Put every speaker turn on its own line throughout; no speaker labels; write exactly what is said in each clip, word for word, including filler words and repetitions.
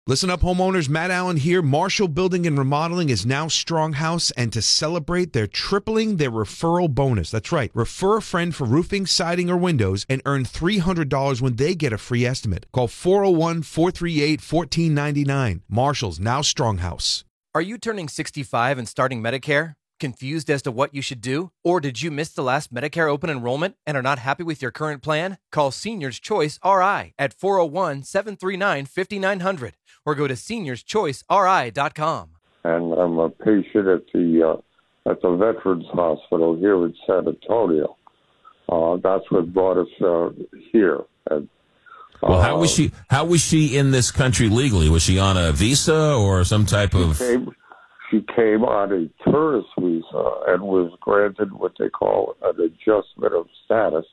Listen up, homeowners. Matt Allen here. Marshall Building and Remodeling is now Stronghouse, and to celebrate, they're tripling their referral bonus. That's right. Refer a friend for roofing, siding, or windows and earn three hundred dollars when they get a free estimate. Call four oh one, four three eight, one four nine nine. Marshall's now Stronghouse.
Are you turning sixty-five and starting Medicare? Confused as to what you should do? Or did you miss the last Medicare open enrollment and are not happy with your current plan? Call Seniors Choice R I at four oh one, seven three nine, five nine zero zero or go to seniors choice r i dot com.
And I'm a patient at the uh, at the Veterans Hospital here in San Antonio. Uh, that's what brought us uh, here. And, uh,
well, how was she? How was she in this country legally? Was she on a visa or some type of?
Came, She came on a tourist visa and was granted what they call an adjustment of status.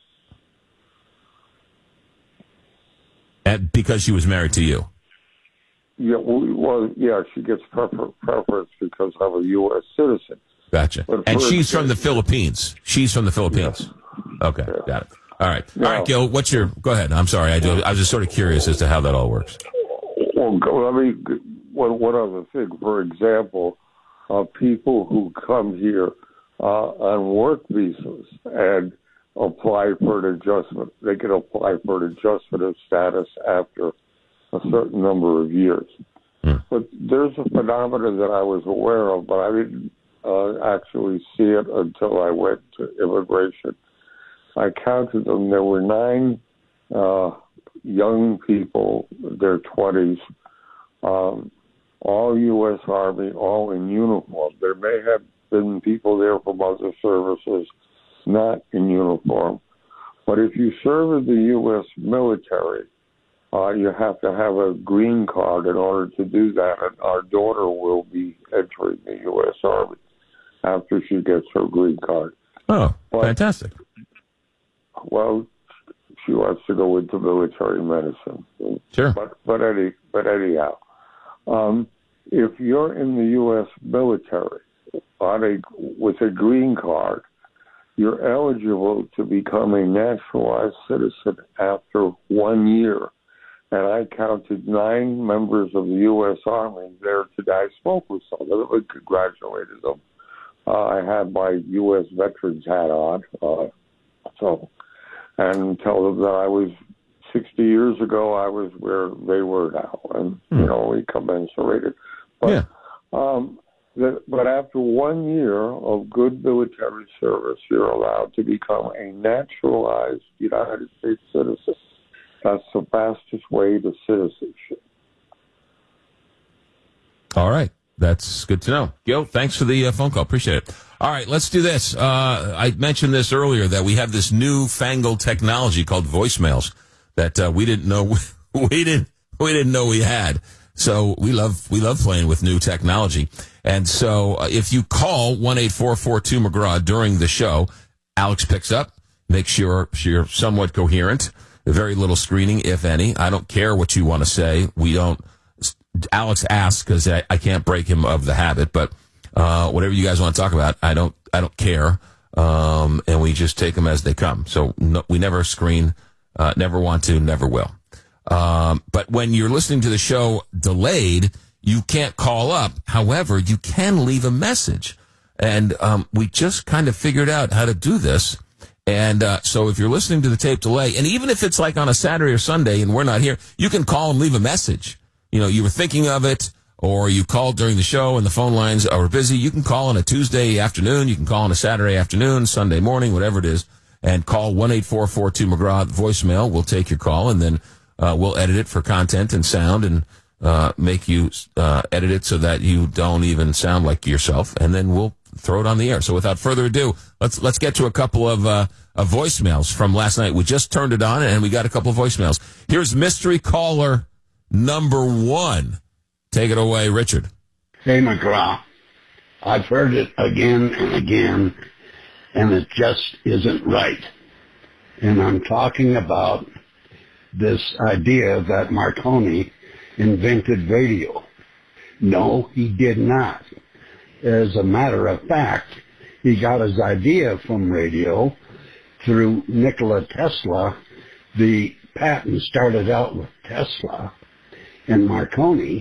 And because she was married to you?
Yeah, well, yeah, she gets prefer- preference because I'm a U S citizen.
Gotcha.
But
and
first,
she's from the Philippines. She's from the Philippines. Yeah. Okay, yeah. Got it. All right. Now, all right, Gil, what's your... Go ahead. I'm sorry. I do. I was just sort of curious as to how that all works.
Well, let me... One, one other thing. For example... Uh, people who come here uh, on work visas and apply for an adjustment. They can apply for an adjustment of status after a certain number of years. Mm. But there's a phenomenon that I was aware of, but I didn't uh, actually see it until I went to immigration. I counted them. There were nine uh, young people, their twenties, um, all U S Army, all in uniform. There may have been people there from other services not in uniform. But if you serve in the U S military, uh, you have to have a green card in order to do that. And our daughter will be entering the U S Army after she gets her green card.
Oh,
but,
fantastic.
Well, she wants to go into military medicine.
Sure.
But, but, any, but anyhow. Um, if you're in the U S military on a, with a green card, you're eligible to become a naturalized citizen after one year. And I counted nine members of the U S Army there today. I spoke with some of them and congratulated them. Uh, I had my U S veterans hat on, uh, so and tell them that I was sixty years ago, I was where they were now, and, hmm. you know, we commensurated. But,
yeah.
um, the, but after one year of good military service, you're allowed to become a naturalized United States citizen. That's the fastest way to citizenship.
All right. That's good to know. Gil, thanks for the uh, phone call. Appreciate it. All right, let's do this. Uh, I mentioned this earlier that we have this new fangled technology called voicemails that uh, we didn't know we didn't we didn't know we had. So we love we love playing with new technology. And so uh, if you call one eight four four two McGraw during the show, Alex picks up, makes sure you're somewhat coherent. Very little screening, if any. I don't care what you want to say. We don't. Alex asks because I, I can't break him of the habit, but uh, whatever you guys want to talk about, I don't. I don't care. Um, and we just take them as they come. So no, we never screen. Uh, never want to. Never will. Um, but when you're listening to the show delayed, you can't call up. However, you can leave a message, and um, we just kind of figured out how to do this. And uh, so if you're listening to the tape delay, and even if it's like on a Saturday or Sunday and we're not here, you can call and leave a message. You know, you were thinking of it, or you called during the show and the phone lines are busy. You can call on a Tuesday afternoon. You can call on a Saturday afternoon, Sunday morning, whatever it is, and call one eight four four two McGraw voicemail. We'll take your call, and then uh, we'll edit it for content and sound and uh, make you uh, edit it so that you don't even sound like yourself, and then we'll throw it on the air. So without further ado, let's let's get to a couple of, uh, of voicemails from last night. We just turned it on, and we got a couple of voicemails. Here's mystery caller number one. Take it away, Richard.
Hey, McGraw. I've heard it again and again, and it just isn't right. And I'm talking about this idea that Marconi invented radio. No, he did not. As a matter of fact, he got his idea from radio through Nikola Tesla. The patent started out with Tesla, and Marconi